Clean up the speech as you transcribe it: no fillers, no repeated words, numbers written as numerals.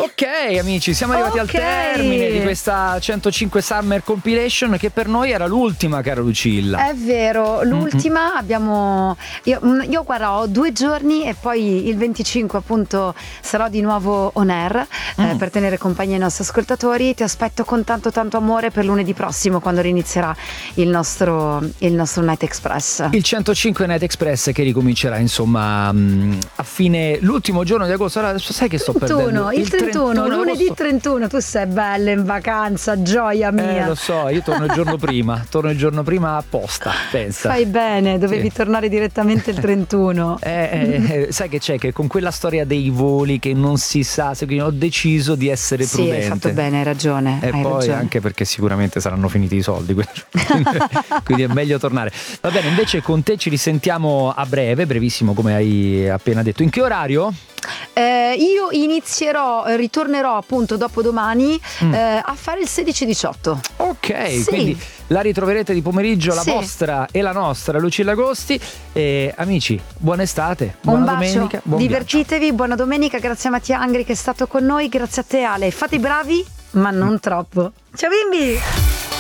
Ok amici, siamo arrivati al termine di questa 105 Summer Compilation, che per noi era l'ultima, cara Lucilla. È vero, l'ultima. Abbiamo io guarda, ho 2 giorni e poi il 25 appunto sarò di nuovo on air per tenere compagnia ai nostri ascoltatori. Ti aspetto con tanto amore per lunedì prossimo, quando rinizierà il nostro Night Express. Il 105 Night Express che ricomincerà insomma a fine, l'ultimo giorno di agosto. Allora, sai che sto perdendo Il 31, lunedì agosto. 31. Tu sei bella in vacanza, gioia mia. Lo so, io torno il giorno prima apposta, pensa. Fai bene, dovevi tornare direttamente il 31. Sai che c'è, che con quella storia dei voli che non si sa, ho deciso di essere prudente. Sì, hai fatto bene, hai ragione. E hai poi ragione. anche perché sicuramente saranno finiti i soldi, quindi è meglio tornare. Va bene, invece con te ci risentiamo a breve, brevissimo come hai appena detto. In che orario? Io ritornerò appunto dopodomani a fare il 16-18. Ok, sì. Quindi la ritroverete di pomeriggio, la Sì. vostra e la nostra Lucilla Agosti. Amici, buona estate, Un buona bacio, domenica, buon divertitevi, buona domenica, grazie a Mattia Angri che è stato con noi, grazie a te Ale, fate i bravi ma non troppo. Ciao bimbi!